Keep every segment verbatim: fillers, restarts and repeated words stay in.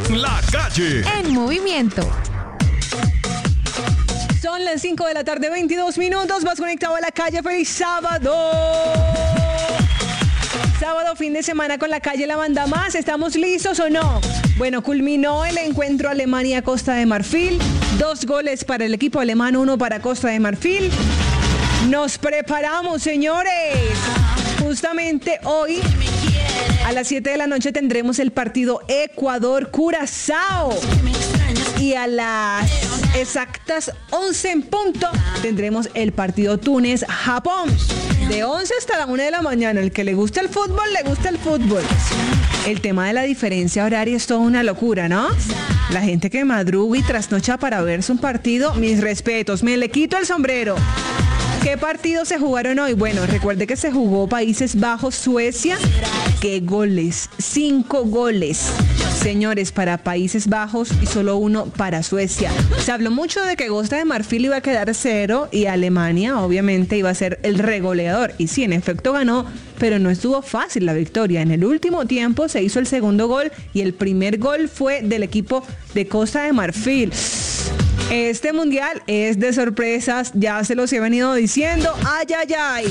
La Calle en movimiento. Son las cinco de la tarde, veintidós minutos. Vas conectado a La Calle. ¡Feliz sábado! Sábado, fin de semana con La Calle, la banda más. ¿Estamos listos o no? Bueno, culminó el encuentro Alemania-Costa de Marfil. Dos goles para el equipo alemán, uno para Costa de Marfil. Nos preparamos, señores. Justamente hoy, a las siete de la noche, tendremos el partido Ecuador-Curazao. Y a las exactas once en punto tendremos el partido Túnez-Japón. De once hasta la una de la mañana. El que le gusta el fútbol, le gusta el fútbol. El tema de la diferencia horaria es toda una locura, ¿no? La gente que madruga y trasnocha para verse un partido, mis respetos, me le quito el sombrero. ¿Qué partidos se jugaron hoy? Bueno, recuerde que se jugó Países Bajos, Suecia. ¡Qué goles! Cinco goles, señores, para Países Bajos y solo uno para Suecia. Se habló mucho de que Costa de Marfil iba a quedar cero y Alemania, obviamente, iba a ser el regoleador. Y sí, en efecto ganó, pero no estuvo fácil la victoria. En el último tiempo se hizo el segundo gol y el primer gol fue del equipo de Costa de Marfil. Este mundial es de sorpresas, ya se los he venido diciendo, ay, ay, ay.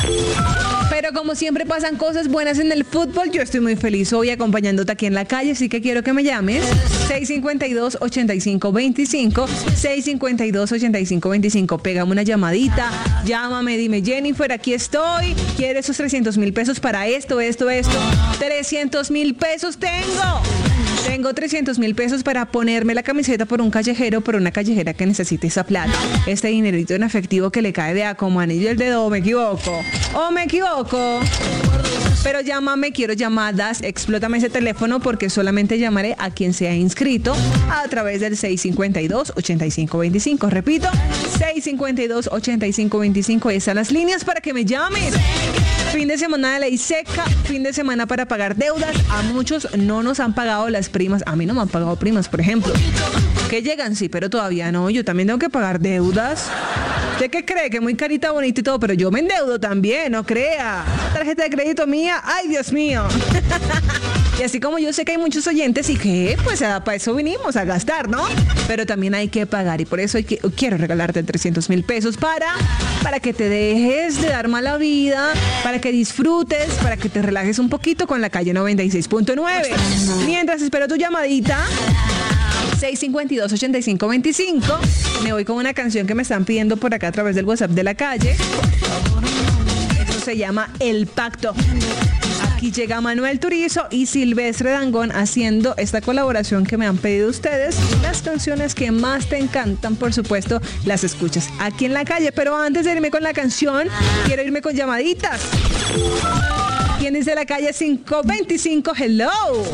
Pero como siempre pasan cosas buenas en el fútbol, yo estoy muy feliz hoy acompañándote aquí en La Calle, así que quiero que me llames. seis cinco dos, ocho cinco dos cinco, seis cinco dos, ocho cinco dos cinco. Pégame una llamadita, llámame, dime, Jennifer, aquí estoy. ¿Quiero esos trescientos mil pesos para esto, esto, esto? trescientos mil pesos tengo. Tengo trescientos mil pesos para ponerme la camiseta por un callejero, por una callejera que necesite esa plata. Este dinerito en efectivo que le cae de a como anillo el dedo, ¿o me equivoco? ¿O me equivoco? Pero llámame, quiero llamadas, explótame ese teléfono porque solamente llamaré a quien sea inscrito a través del seis cinco dos, ocho cinco dos cinco. Repito, seis cinco dos, ocho cinco dos cinco. Ahí están las líneas para que me llames. Fin de semana de ley seca, fin de semana para pagar deudas. A muchos no nos han pagado las primas. A mí no me han pagado primas, por ejemplo. Que llegan, sí, pero todavía no. Yo también tengo que pagar deudas. ¿Usted qué cree? Que muy carita, bonita y todo, pero yo me endeudo también, no crea. Tarjeta de crédito mía, ay, Dios mío. Y así como yo sé que hay muchos oyentes y que, pues, para eso vinimos, a gastar, ¿no? Pero también hay que pagar y por eso hay que, quiero regalarte trescientos mil pesos para, para que te dejes de dar mala vida, para que disfrutes, para que te relajes un poquito con La Calle noventa y seis punto nueve. Mientras espero tu llamadita, seis cinco dos, ocho cinco dos cinco. Me voy con una canción que me están pidiendo por acá a través del WhatsApp de La Calle. Eso se llama El Pacto. Aquí llega Manuel Turizo y Silvestre Dangond haciendo esta colaboración que me han pedido ustedes. Las canciones que más te encantan, por supuesto, las escuchas aquí en La Calle. Pero antes de irme con la canción, quiero irme con llamaditas. ¿Quién dice La Calle cinco veinticinco? Hello.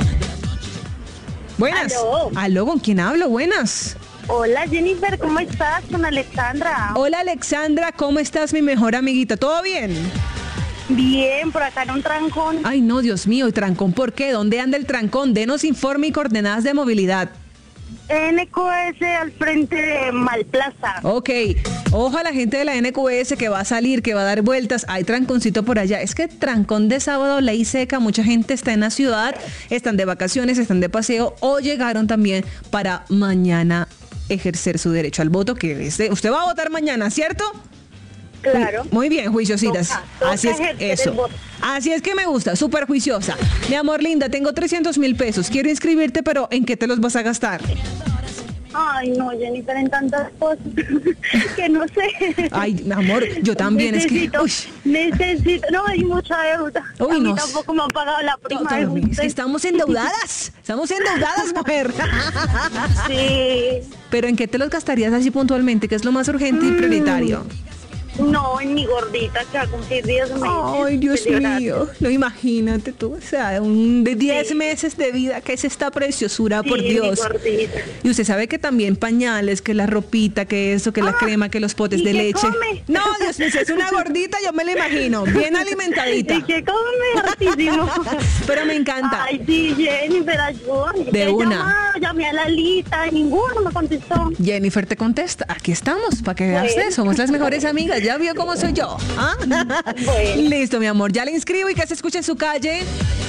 Buenas. Aló. Aló, ¿con quién hablo? Buenas. Hola Jennifer, ¿cómo estás? Con Alexandra. Hola Alexandra, ¿cómo estás, mi mejor amiguita? ¿Todo bien? Bien, por acá en un trancón. Ay, no, Dios mío, ¿y trancón por qué? ¿Dónde anda el trancón? Denos informe y coordenadas de movilidad. N Q S al frente de Malplaza. Ok, ojo a la gente de la N Q S que va a salir, que va a dar vueltas. Hay tranconcito por allá. Es que trancón de sábado, ley seca, mucha gente está en la ciudad, están de vacaciones, están de paseo o llegaron también para mañana ejercer su derecho al voto, que es de, usted va a votar mañana, ¿cierto? Claro. Muy bien, juiciositas. Toca, toca Así es, eso. Así es que me gusta, súper juiciosa. Mi amor linda, tengo trescientos mil pesos. Quiero inscribirte, pero ¿en qué te los vas a gastar? Ay, no, Jennifer, en tantas cosas que no sé. Ay, mi amor, yo también necesito, es que... Uy. Necesito, no, hay mucha deuda. Uy, a mí no. tampoco me han pagado la prima de Es que usted. estamos endeudadas. Estamos endeudadas, mujer. Sí. Pero ¿en qué te los gastarías así puntualmente? ¿Qué es lo más urgente y prioritario? No, en mi gordita que va a cumplir diez meses. Ay, Dios Celebrar. mío. No, imagínate tú. O sea, un de diez sí. meses de vida. ¿Qué es esta preciosura, Sí, por Dios? mi gordita. Y usted sabe que también pañales, que la ropita, que eso, que Ah, la crema, que los potes ¿y de qué leche. come? No, Dios mío, si es una gordita, yo me la imagino. Bien alimentadita. Y que come hartísimo. Pero me encanta. Ay, sí, Jennifer, ayúdame. De Te he una. llamado, llamé a la lista y ninguno me contestó. Jennifer te contesta. Aquí estamos, para que veas. Bueno. Somos las mejores amigas. Ya vio cómo soy yo. ¿Ah? Bueno. Listo, mi amor. Ya le inscribo y que se escuche en su calle.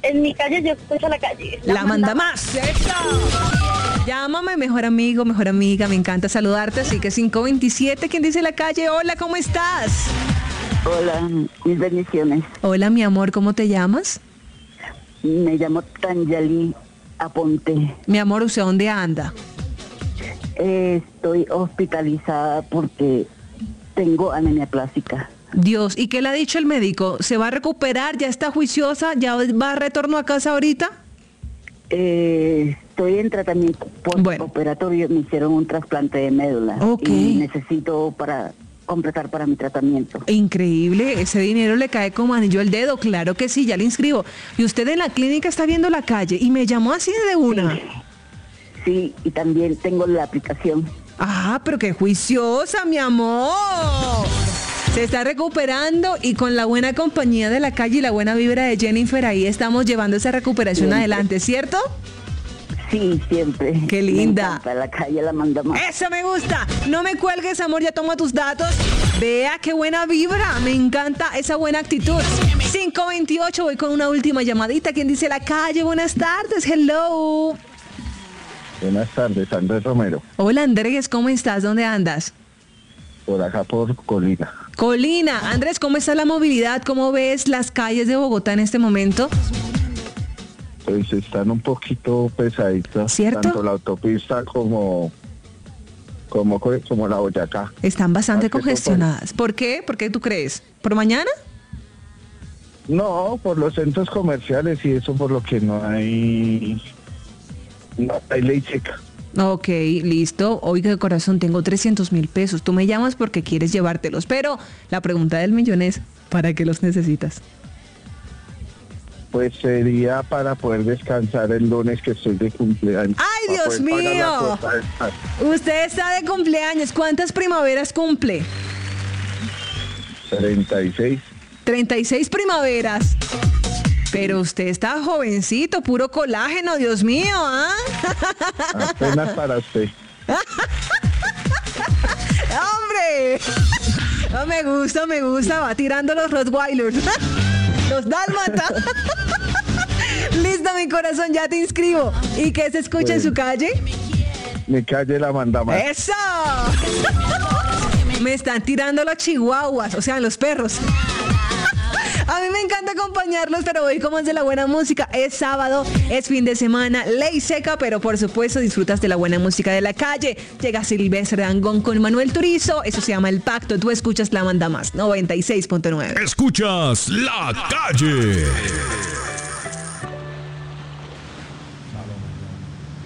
En mi calle yo escucho la calle. La, la manda más. ¡Eso! Llámame, mejor amigo, mejor amiga. Me encanta saludarte. Así que cinco veintisiete, ¿quién dice la calle? Hola, ¿cómo estás? Hola, mis bendiciones. Hola, mi amor, ¿cómo te llamas? Me llamo Tanyali Aponte. Mi amor, ¿usted dónde anda? Eh, estoy hospitalizada porque tengo anemia plástica. Dios, ¿y qué le ha dicho el médico? ¿Se va a recuperar? ¿Ya está juiciosa? ¿Ya va a retorno a casa ahorita? Eh, estoy en tratamiento postoperatorio. Bueno. Me hicieron un trasplante de médula. Okay. Y necesito para completar para mi tratamiento. Increíble, ese dinero le cae como anillo al dedo. Claro que sí, ya le inscribo. Y usted en la clínica está viendo la calle y me llamó así de una. Sí, sí, y también tengo la aplicación. Ah, pero qué juiciosa, mi amor. Se está recuperando y con la buena compañía de la calle y la buena vibra de Jennifer, ahí estamos llevando esa recuperación siempre adelante, ¿cierto? Sí, siempre. Qué linda. Me la calle la manda más. Eso me gusta. No me cuelgues, amor, ya toma tus datos. Vea qué buena vibra. Me encanta esa buena actitud. cinco veintiocho, voy con una última llamadita. ¿Quién dice la calle? Buenas tardes, hello. Buenas tardes, Andrés Romero. Hola, Andrés, ¿cómo estás? ¿Dónde andas? Por acá, por Colina. Colina. Andrés, ¿cómo está la movilidad? ¿Cómo ves las calles de Bogotá en este momento? Pues están un poquito pesaditas. ¿Cierto? Tanto la autopista como, como, como la Boyacá. Están bastante congestionadas. ¿Por qué? ¿Por qué tú crees? ¿Por mañana? No, por los centros comerciales y eso por lo que no hay, no hay ley seca. Ok, listo. Oiga, corazón, tengo trescientos mil pesos. Tú me llamas porque quieres llevártelos. Pero la pregunta del millón es, ¿para qué los necesitas? Pues sería para poder descansar el lunes que estoy de cumpleaños. ¡Ay, Dios mío! Usted está de cumpleaños. ¿Cuántas primaveras cumple? treinta y seis. treinta y seis primaveras. Pero usted está jovencito, puro colágeno, Dios mío, ¿ah? Apenas para usted. ¡Hombre! No, me gusta, me gusta. Va tirando los Rottweilers. Los dálmatas. Listo, mi corazón, ya te inscribo. ¿Y qué se escucha bueno, en su calle? Mi calle la manda más. ¡Eso! Me están tirando los chihuahuas, o sea, los perros. A mí me encanta acompañarlos, pero hoy como es de la buena música, es sábado, es fin de semana, ley seca, pero por supuesto disfrutas de la buena música de la calle. Llega Silvestre Dangond con Manuel Turizo, eso se llama El Pacto. Tú escuchas La Manda Más, noventa y seis punto nueve. Escuchas La Calle.